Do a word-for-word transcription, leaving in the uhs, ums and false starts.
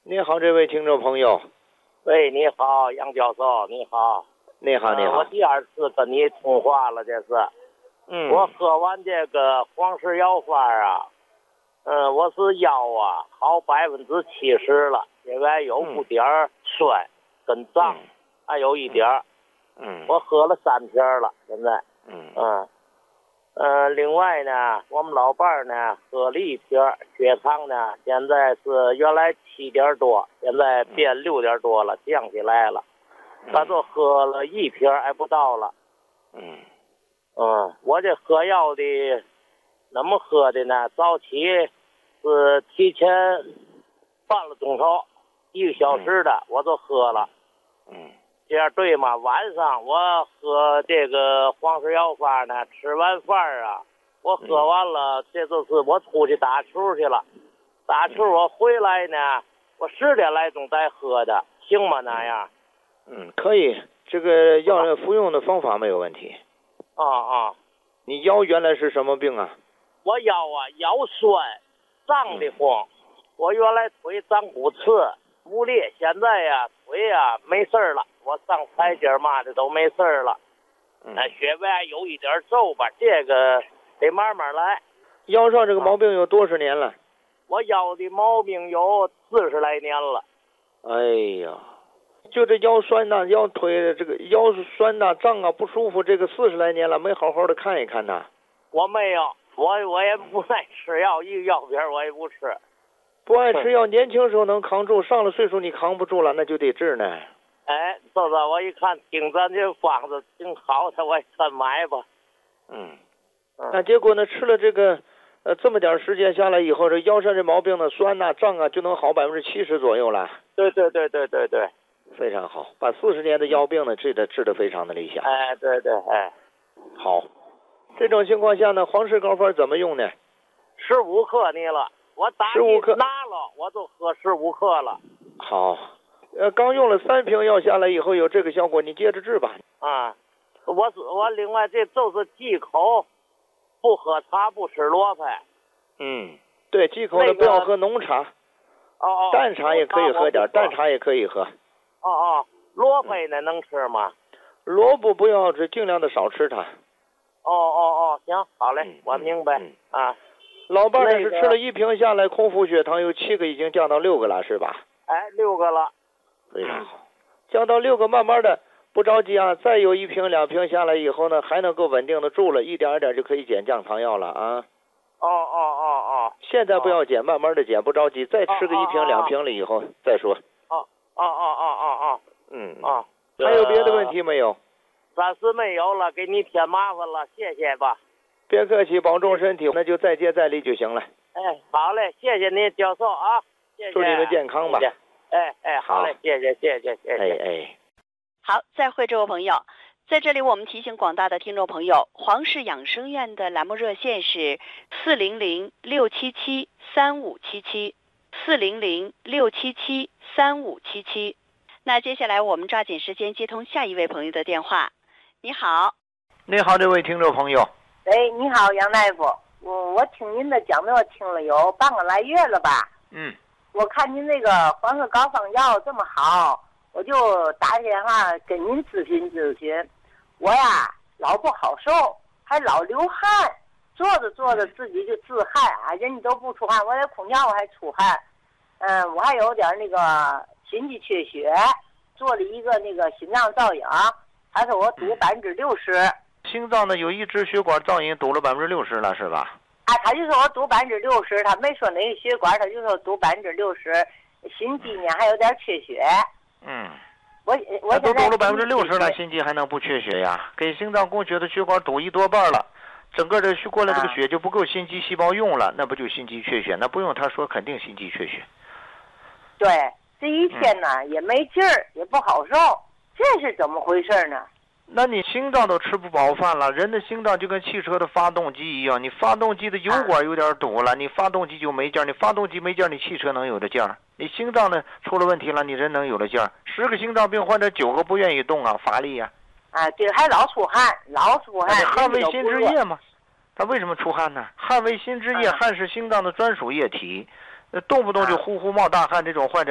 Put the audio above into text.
你好，这位听众朋友。 喂，你好，杨教授，你好。 你好，你好。 呃、我第二次跟你通话了，这是。 嗯。 我喝完这个黄氏药方啊，嗯、呃，我是腰啊好百分之七十了，现在有不点儿酸跟胀， 嗯、 还有一点儿。 嗯。 我喝了三瓶了，现在。 嗯。 嗯。呃，另外呢，我们老伴儿呢喝了一瓶，血糖呢现在是原来七点多，现在变六点多了，降起来了。他都喝了一瓶还不到了。 嗯。 嗯，我这喝药的，怎么喝的呢？早起是提前半个钟头，一个小时的，我都喝了。 嗯。 这样对吗？晚上我喝这个黄氏药方呢，吃完饭啊，我喝完了，嗯、这就是我出去打球去了。打球我回来呢，我十点来钟才喝的，行吗？那样？ 嗯，可以。这个药服用的方法没有问题。 啊啊！ 你腰原来是什么病啊？ 我腰啊，腰酸，胀得慌。嗯、我原来腿长骨刺。无力，现在呀、啊、腿呀、啊、没事了，我上台阶嘛的都没事了。嗯，血脉有一点皱吧，这个得慢慢来。 腰上这个毛病有多少年了？啊、 我腰的毛病有四十来年了。 哎呀，就这腰酸呐、腰腿这个腰酸呐、胀啊不舒服，这个四十来年了，没好好的看一看呐。 我没有，我我也不爱吃药，一个药片我也不吃。 不爱吃药，年轻时候能扛住，上了岁数你扛不住了，那就得治呢。 哎，豆豆，我一看听咱这方子挺好的，我也算买吧。 嗯，那结果呢，吃了这个呃这么点时间下来以后，这腰上这毛病呢，酸呐、胀啊，就能好百分之七十左右了。 对对对对对对， 非常好，把四十年的腰病呢治的治的非常的理想。 哎，对对，哎， 好，这种情况下呢，黄氏膏方怎么用呢？ 十五克你了。我打十五克拿了，我都喝十五克了。 好，呃，刚用了三瓶药下来以后有这个效果，你接着治吧。 啊，我是我另外这就是忌口，不喝茶，不吃萝卜。 嗯，对，忌口的不要喝浓茶。 哦哦。 淡茶也可以喝点，淡茶也可以喝。 哦哦，萝卜呢、嗯、能吃吗？ 萝卜不要吃，尽量的少吃它。 哦哦哦，行，好嘞， 嗯、 我明白、 嗯、 啊。 老伴呢是吃了一瓶下来，空腹血糖有七个，已经降到六个了，是吧？ 哎，六个了， 非常好，降到六个，慢慢的不着急啊，再有一瓶两瓶下来以后呢，还能够稳定的住了，一点一点就可以减降糖药了啊。 哦哦哦哦， 现在不要减，慢慢的减，不着急，再吃个一瓶两瓶了以后再说。 哦哦哦哦哦哦， 嗯哦， 还有别的问题没有？ 暂时没有了，给你添麻烦了，谢谢吧。 别客气，保重身体，那就再接再厉就行了。 哎，好嘞，谢谢您教授啊，谢谢。 祝你们健康吧。 谢谢哎哎，好嘞，谢谢谢谢谢谢。 哎哎， 好，再会，这位朋友，在这里我们提醒广大的听众朋友，黄氏养生院的栏目热线是四零零六七七三五七七，四零零六七七三五七七。那接下来我们抓紧时间接通下一位朋友的电话。你好。 你好，这位听众朋友。 哎，你好，杨大夫，我我听您的讲的，我听了有半个来月了吧？ 嗯。 我看您那个黄氏膏方药这么好，我就打电话跟您咨询咨询。我呀老不好受，还老流汗，坐着坐着自己就自汗啊，人都不出汗，我在空调我还出汗。嗯，我还有点那个心肌缺血，做了一个那个心脏造影，他说我堵百分之六十。 心脏呢有一支血管造影堵了百分之六十了，是吧？ 啊，他就说我堵百分之六十，他没说哪个血管，他就说堵百分之六十，心肌呢还有点缺血。 嗯， 我我都堵了百分之六十了，心肌还能不缺血呀？给心脏供血的血管堵一多半了，整个这血过来这个血就不够心肌细胞用了，啊、那不就心肌缺血？那不用他说，肯定心肌缺血。 对，这一天呢、嗯、也没劲儿，也不好受，这是怎么回事呢？ 那你心脏都吃不饱饭了，人的心脏就跟汽车的发动机一样，你发动机的油管有点堵了，你发动机就没劲儿，你发动机没劲儿，你汽车能有的劲儿？你心脏呢出了问题了，你人能有的劲儿？十个心脏病患者九个不愿意动啊，乏力呀、 啊。啊，对，还老出汗，老出汗。 汗为心之液嘛，他为什么出汗呢？汗为心之液，汗是心脏的专属液体，动不动就呼呼冒大汗，这种患者